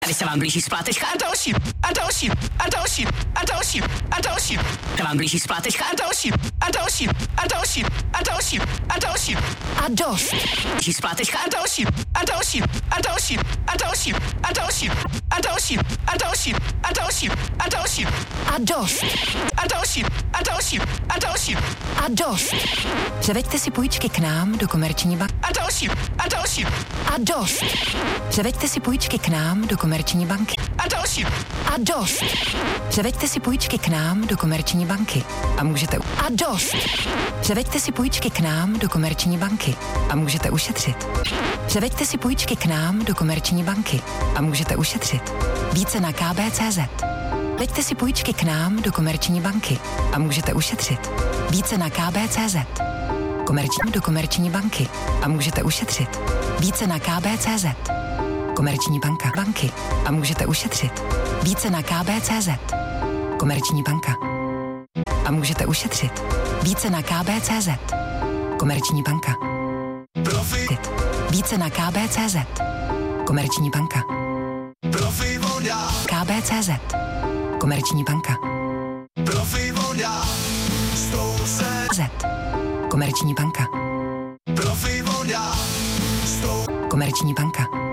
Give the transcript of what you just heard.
Tady se vám blíží splátečka a další. Se vám blíží splátečka a další. A dost. Blíží splátečka a další. A dost. Převeďte si půjčky k nám do Komerční banky. A dost. Převeďte si půjčky k nám do Komerční banky. A dost. Převeďte si půjčky k nám do Komerční banky. A můžete... A dost. Převeďte si půjčky k nám do Komerční banky. A můžete ušetřit. Převeďte si půjčky k nám do Komerční banky. A můžete ušetřit. Více na kb.cz. Veďte si půjčky k nám do Komerční banky. A můžete ušetřit. Více na kb.cz. Do Komerční banky. A můžete ušetřit. Více na kb.cz. Komerční banka. Banky. A můžete ušetřit. Více na kb.cz. Komerční banka. A můžete ušetřit. Více na kb.cz. Komerční banka. Profit. Více na kb.cz. Komerční banka. Profit voda. kb.cz. Komerční banka. Profit voda. Komerční banka. Profit voda. Komerční banka.